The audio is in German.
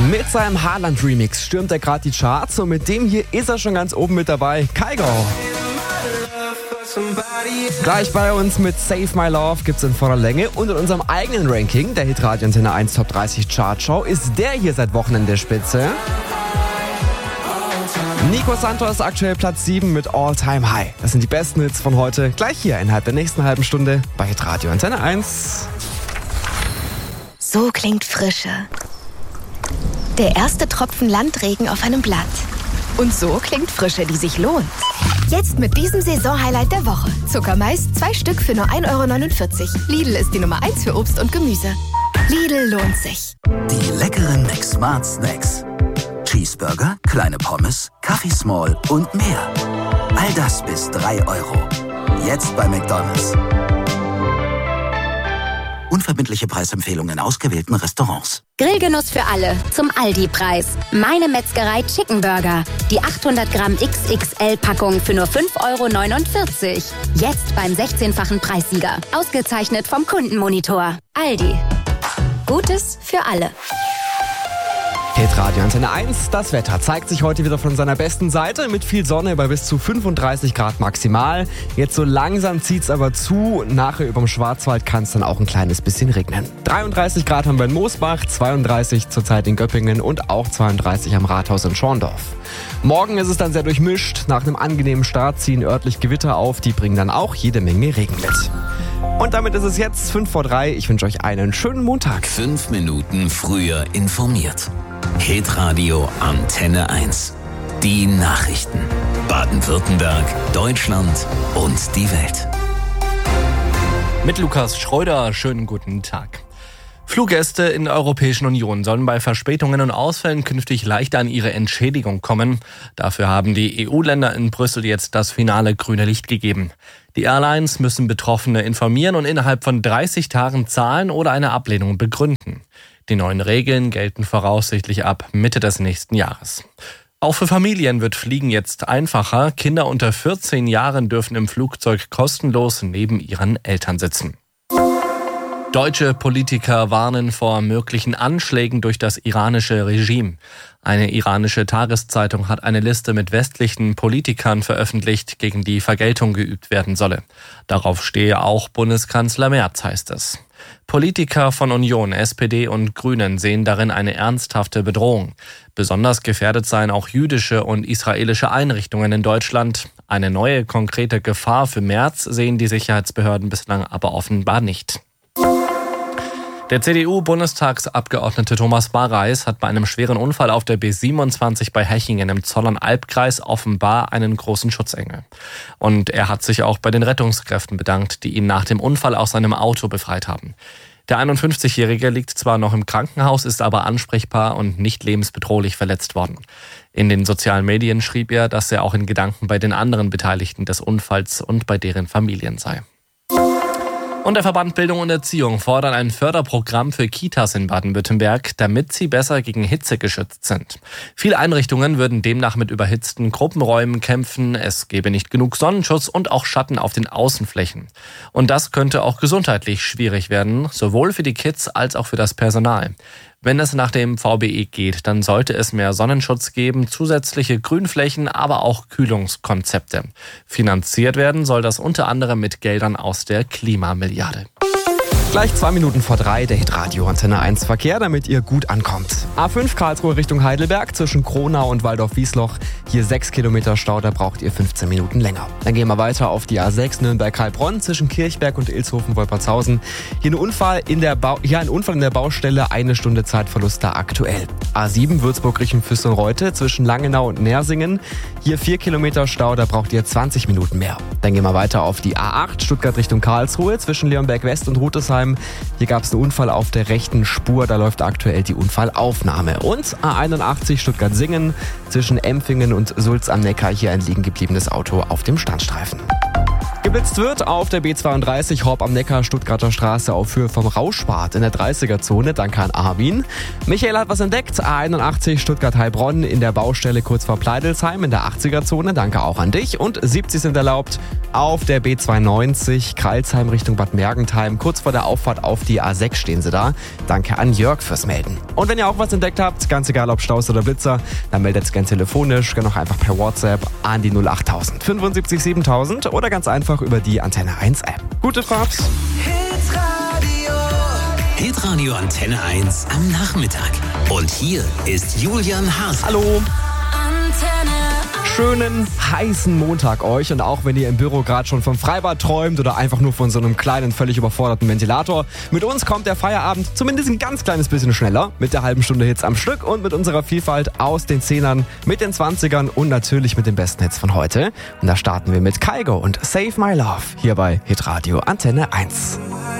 Mit seinem Haaland-Remix stürmt er gerade die Charts und mit dem hier ist er schon ganz oben mit dabei. Kygo. Gleich bei uns mit Save My Love gibt's in voller Länge und in unserem eigenen Ranking, der Hitradio Antenne 1 Top 30 Chartshow, ist der hier seit Wochen in der Spitze. Nico Santos aktuell Platz 7 mit All Time High. Das sind die besten Hits von heute, gleich hier innerhalb der nächsten halben Stunde bei Hitradio Antenne 1. So klingt Frische. Der erste Tropfen Landregen auf einem Blatt. Und so klingt Frische, die sich lohnt. Jetzt mit diesem Saisonhighlight der Woche. Zuckermais, 2 Stück für nur 1,49 €. Lidl ist die Nummer 1 für Obst und Gemüse. Lidl lohnt sich. Die leckeren McSmart Snacks. Cheeseburger, kleine Pommes, Kaffee Small und mehr. All das bis 3 €. Jetzt bei McDonald's. Unverbindliche Preisempfehlungen in ausgewählten Restaurants. Grillgenuss für alle zum Aldi-Preis. Meine Metzgerei Chicken Burger. Die 800 Gramm XXL-Packung für nur 5,49 €. Jetzt beim 16-fachen Preissieger. Ausgezeichnet vom Kundenmonitor. Aldi. Gutes für alle. Hitradio Antenne 1, das Wetter zeigt sich heute wieder von seiner besten Seite mit viel Sonne bei bis zu 35 Grad maximal. Jetzt so langsam zieht's aber zu. Nachher überm Schwarzwald kann es dann auch ein kleines bisschen regnen. 33 Grad haben wir in Moosbach, 32 zurzeit in Göppingen und auch 32 am Rathaus in Schorndorf. Morgen ist es dann sehr durchmischt. Nach einem angenehmen Start ziehen örtlich Gewitter auf. Die bringen dann auch jede Menge Regen mit. Und damit ist es jetzt 5 vor 3. Ich wünsche euch einen schönen Montag. 5 Minuten früher informiert. Hitradio Antenne 1. Die Nachrichten. Baden-Württemberg, Deutschland und die Welt. Mit Lukas Schröder, schönen guten Tag. Fluggäste in der Europäischen Union sollen bei Verspätungen und Ausfällen künftig leichter an ihre Entschädigung kommen. Dafür haben die EU-Länder in Brüssel jetzt das finale grüne Licht gegeben. Die Airlines müssen Betroffene informieren und innerhalb von 30 Tagen zahlen oder eine Ablehnung begründen. Die neuen Regeln gelten voraussichtlich ab Mitte des nächsten Jahres. Auch für Familien wird Fliegen jetzt einfacher. Kinder unter 14 Jahren dürfen im Flugzeug kostenlos neben ihren Eltern sitzen. Deutsche Politiker warnen vor möglichen Anschlägen durch das iranische Regime. Eine iranische Tageszeitung hat eine Liste mit westlichen Politikern veröffentlicht, gegen die Vergeltung geübt werden solle. Darauf stehe auch Bundeskanzler Merz, heißt es. Politiker von Union, SPD und Grünen sehen darin eine ernsthafte Bedrohung. Besonders gefährdet seien auch jüdische und israelische Einrichtungen in Deutschland. Eine neue konkrete Gefahr für Merz sehen die Sicherheitsbehörden bislang aber offenbar nicht. Der CDU-Bundestagsabgeordnete Thomas Barreis hat bei einem schweren Unfall auf der B27 bei Hechingen im Zollern-Albkreis offenbar einen großen Schutzengel. Und er hat sich auch bei den Rettungskräften bedankt, die ihn nach dem Unfall aus seinem Auto befreit haben. Der 51-Jährige liegt zwar noch im Krankenhaus, ist aber ansprechbar und nicht lebensbedrohlich verletzt worden. In den sozialen Medien schrieb er, dass er auch in Gedanken bei den anderen Beteiligten des Unfalls und bei deren Familien sei. Und der Verband Bildung und Erziehung fordert ein Förderprogramm für Kitas in Baden-Württemberg, damit sie besser gegen Hitze geschützt sind. Viele Einrichtungen würden demnach mit überhitzten Gruppenräumen kämpfen. Es gäbe nicht genug Sonnenschutz und auch Schatten auf den Außenflächen. Und das könnte auch gesundheitlich schwierig werden, sowohl für die Kids als auch für das Personal. Wenn es nach dem VBE geht, dann sollte es mehr Sonnenschutz geben, zusätzliche Grünflächen, aber auch Kühlungskonzepte. Finanziert werden soll das unter anderem mit Geldern aus der Klimamilliarde. Gleich 2 Minuten vor 3, der Hitradio Antenne 1 Verkehr, damit ihr gut ankommt. A5 Karlsruhe Richtung Heidelberg zwischen Kronau und Waldorf-Wiesloch. Hier 6 Kilometer Stau, da braucht ihr 15 Minuten länger. Dann gehen wir weiter auf die A6 Nürnberg-Heilbronn zwischen Kirchberg und Ilshofen-Wolpertshausen. Hier ein Unfall in der Baustelle, 1 Stunde Zeitverlust da aktuell. A7 Würzburg-Richtung-Füssen-Reute zwischen Langenau und Nersingen. Hier 4 Kilometer Stau, da braucht ihr 20 Minuten mehr. Dann gehen wir weiter auf die A8 Stuttgart Richtung Karlsruhe zwischen Leonberg-West und Rudesheim. Hier gab es einen Unfall auf der rechten Spur, da läuft aktuell die Unfallaufnahme. Und A81 Stuttgart-Singen zwischen Empfingen und Sulz am Neckar, hier ein liegen gebliebenes Auto auf dem Standstreifen. Geblitzt wird auf der B32 Horb am Neckar, Stuttgarter Straße auf Höhe vom Rauschbad in der 30er-Zone. Danke an Armin. Michael hat was entdeckt. A81 Stuttgart-Heilbronn in der Baustelle kurz vor Pleidelsheim in der 80er-Zone. Danke auch an dich. Und 70 sind erlaubt auf der B92 Kreilsheim Richtung Bad Mergentheim. Kurz vor der Auffahrt auf die A6 stehen sie da. Danke an Jörg fürs Melden. Und wenn ihr auch was entdeckt habt, ganz egal ob Staus oder Blitzer, dann meldet es gerne telefonisch, gerne auch einfach per WhatsApp an die 08000 75 7000 oder ganz einfach über die Antenne 1 App. Gute Fahrt! Hitradio Antenne 1 am Nachmittag. Und hier ist Julian Haas. Hallo! Schönen, heißen Montag euch und auch wenn ihr im Büro gerade schon vom Freibad träumt oder einfach nur von so einem kleinen, völlig überforderten Ventilator, mit uns kommt der Feierabend zumindest ein ganz kleines bisschen schneller mit der halben Stunde Hits am Stück und mit unserer Vielfalt aus den 10ern, mit den 20ern und natürlich mit den besten Hits von heute. Und da starten wir mit Kygo und Save My Love hier bei Hitradio Antenne 1.